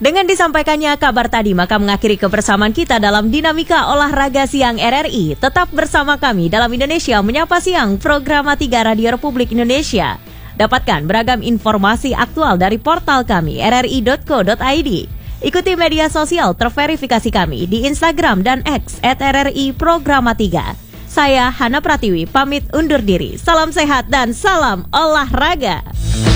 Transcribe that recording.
Dengan disampaikannya kabar tadi, maka mengakhiri kebersamaan kita dalam Dinamika Olahraga Siang RRI. Tetap bersama kami dalam Indonesia Menyapa Siang, program 3 Radio Republik Indonesia. Dapatkan beragam informasi aktual dari portal kami, rri.co.id. Ikuti media sosial terverifikasi kami di Instagram dan X @RRI Programa 3. Saya Hana Pratiwi, pamit undur diri. Salam sehat dan salam olahraga.